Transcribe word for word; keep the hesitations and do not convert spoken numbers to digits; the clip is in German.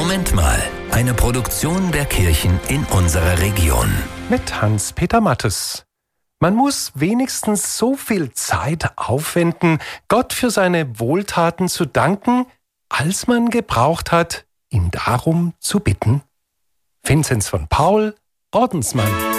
Moment mal, eine Produktion der Kirchen in unserer Region. Mit Hans-Peter Mattes. Man muss wenigstens so viel Zeit aufwenden, Gott für seine Wohltaten zu danken, als man gebraucht hat, ihn darum zu bitten. Vinzenz von Paul, Ordensmann.